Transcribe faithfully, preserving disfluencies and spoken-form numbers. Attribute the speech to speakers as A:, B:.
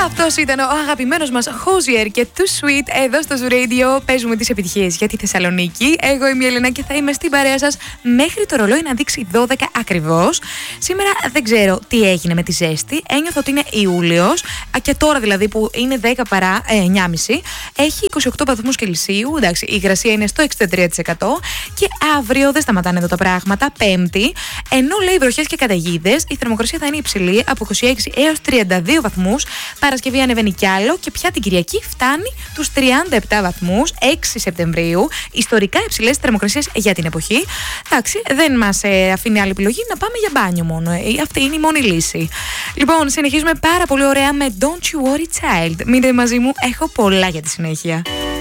A: Αυτός ήταν ο αγαπημένος μας Hozier και Too Sweet εδώ στο Zoo Radio. Παίζουμε τις επιτυχίες για τη Θεσσαλονίκη. Εγώ είμαι η Ελένα και θα είμαι στην παρέα σας μέχρι το ρολόι να δείξει δώδεκα ακριβώς. Σήμερα δεν ξέρω τι έγινε με τη ζέστη. Ένιωθω ότι είναι Ιούλιος και τώρα δηλαδή που είναι δέκα παρά εννιά και μισή έχει είκοσι οκτώ βαθμούς Κελσίου. Εντάξει, η υγρασία είναι στο εξήντα τρία τοις εκατό και αύριο δεν σταματάνε εδώ τα πράγματα. Πέμπτη, ενώ λέει βροχές και καταιγίδες, η θερμοκρασία θα είναι υψηλή από είκοσι έξι έως τριάντα δύο βαθμούς. Παρασκευή ανεβαίνει κι άλλο και πια την Κυριακή φτάνει τους τριάντα επτά βαθμούς, έξι Σεπτεμβρίου. Ιστορικά υψηλές θερμοκρασίες για την εποχή. Εντάξει, δεν μας ε, αφήνει άλλη επιλογή να πάμε για μπάνιο μόνο. Ε, αυτή είναι η μόνη λύση. Λοιπόν, συνεχίζουμε πάρα πολύ ωραία με Don't You Worry Child. Μείνετε μαζί μου, έχω πολλά για τη συνέχεια.